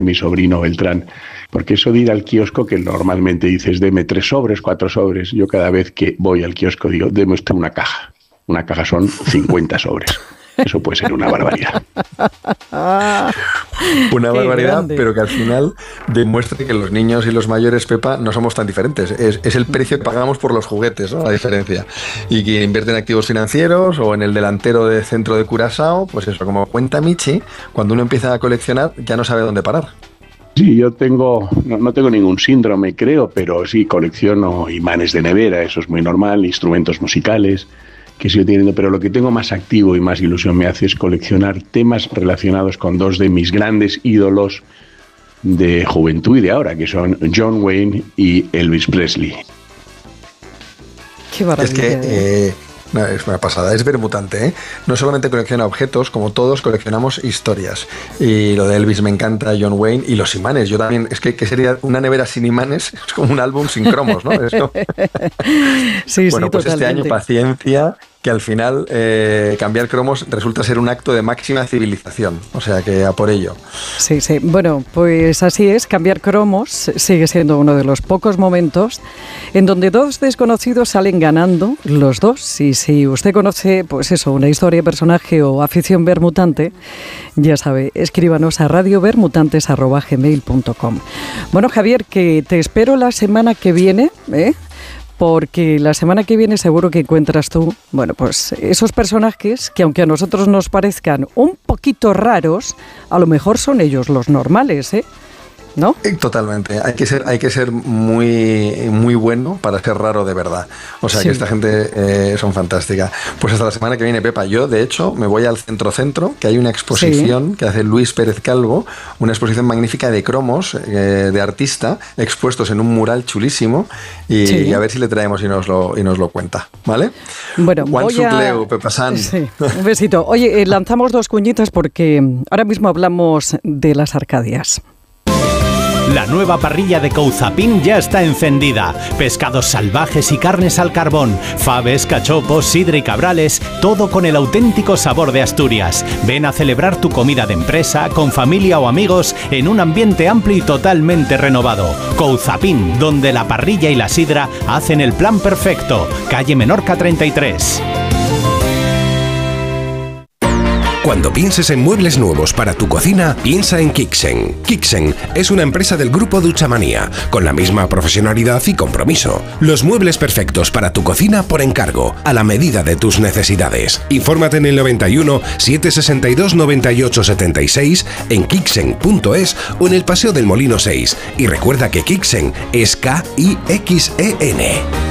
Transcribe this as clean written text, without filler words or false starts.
mi sobrino Beltrán, porque eso de ir al kiosco, que normalmente dices, deme 3 sobres, 4 sobres, yo cada vez que voy al kiosco digo, deme usted una caja. Una caja son 50 sobres. Eso puede ser una barbaridad. Una barbaridad, grande. pero que al final demuestra que los niños y los mayores, Pepa, no somos tan diferentes. Es el precio que pagamos por los juguetes, ¿no? La diferencia. Y quien invierte en activos financieros o en el delantero de centro de Curazao, pues eso, como cuenta Michi, cuando uno empieza a coleccionar ya no sabe dónde parar. Sí, yo no tengo ningún síndrome, creo, pero sí colecciono imanes de nevera, eso es muy normal, instrumentos musicales, que sigo teniendo, pero lo que tengo más activo y más ilusión me hace es coleccionar temas relacionados con 2 de mis grandes ídolos de juventud y de ahora, que son John Wayne y Elvis Presley. Qué maravilla. Es que es una pasada, es vermutante, ¿eh? No solamente colecciona objetos, como todos coleccionamos historias. Y lo de Elvis me encanta, John Wayne y los imanes. Yo también, es que sería una nevera sin imanes, es como un álbum sin cromos, ¿no? Eso. Sí, Bueno, pues totalmente. este año paciencia, que al final cambiar cromos resulta ser un acto de máxima civilización. O sea que a por ello. Sí. Bueno, pues así es. Cambiar cromos sigue siendo uno de los pocos momentos en donde 2 desconocidos salen ganando los 2. Y si usted conoce, pues eso, una historia, personaje o afición vermutante, ya sabe, escríbanos a radiovermutantes@gmail.com. Bueno, Javier, que te espero la semana que viene, porque la semana que viene seguro que encuentras tú, bueno, pues esos personajes que aunque a nosotros nos parezcan un poquito raros, a lo mejor son ellos los normales, ¿no? Totalmente. Hay que ser muy, muy bueno para ser raro de verdad. O sea, sí, que esta gente son fantástica. Pues hasta la semana que viene, Pepa. Yo, de hecho, me voy al Centro, que hay una exposición que hace Luis Pérez Calvo, una exposición magnífica de cromos de artista expuestos en un mural chulísimo y a ver si le traemos y nos lo cuenta, ¿vale? Bueno, Leo, Pepa San. Sí, un besito. Oye, lanzamos 2 cuñitas porque ahora mismo hablamos de las Arcadias. La nueva parrilla de Couzapin ya está encendida. Pescados salvajes y carnes al carbón, faves, cachopos, sidra y cabrales, todo con el auténtico sabor de Asturias. Ven a celebrar tu comida de empresa, con familia o amigos, en un ambiente amplio y totalmente renovado. Couzapin, donde la parrilla y la sidra hacen el plan perfecto. Calle Menorca 33. Cuando pienses en muebles nuevos para tu cocina, piensa en Kixen. Kixen es una empresa del grupo Duchamanía, con la misma profesionalidad y compromiso. Los muebles perfectos para tu cocina por encargo, a la medida de tus necesidades. Infórmate en el 91 762 98 76, en kixen.es o en el Paseo del Molino 6. Y recuerda que Kixen es Kixen.